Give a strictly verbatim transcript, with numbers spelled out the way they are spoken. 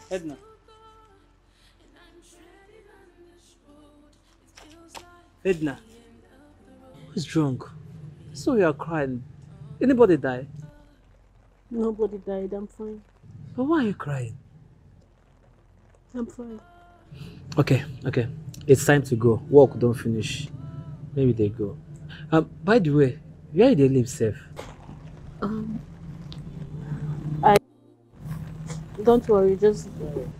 Edna. Edna. Who's drunk? So you are crying. Anybody die? Nobody died. I'm fine. But why are you crying? I'm fine. Okay, okay. It's time to go. Work don't finish. Maybe they go. Um, by the way, where they live safe? Um, I don't worry. Just